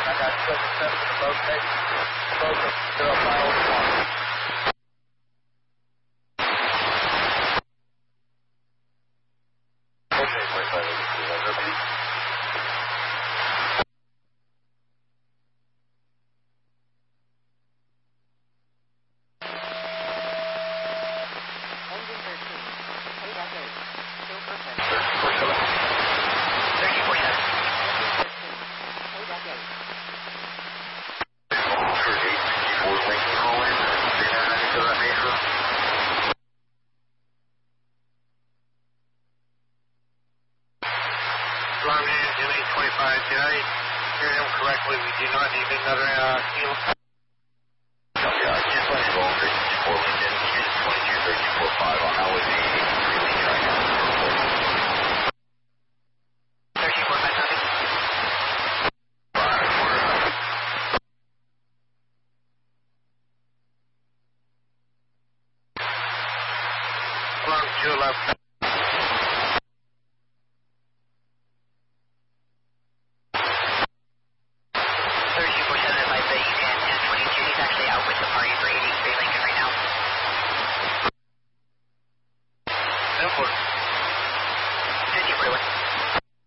I got 7-7 in the boat station. Boat 0501. Okay, 45 Did I hear him correctly? We do not need another kilo. Copy, I can't let you go over 4 Lincoln, Unit 22-1345 on highway 83 Lee right now. 34 by copy. Alarm 211.